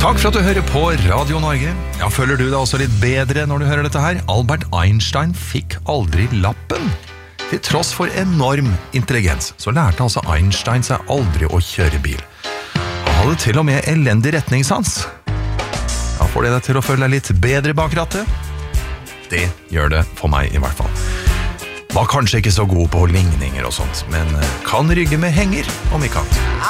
Takk for at du hører på Radio Norge. Ja, føler du deg også litt bedre når du hører dette her? Albert Einstein fikk aldri lappen. Til tross for enorm intelligens, så lærte altså Einstein seg aldri å kjøre bil. Han hadde til og med elendig retningssans. Ja, får det deg til å føle deg litt bedre bak rattet? Det gjør det for meg i hvert fall. Var kanskje ikke så god på ligninger og sånt, men kan rygge med henger om ikke annet.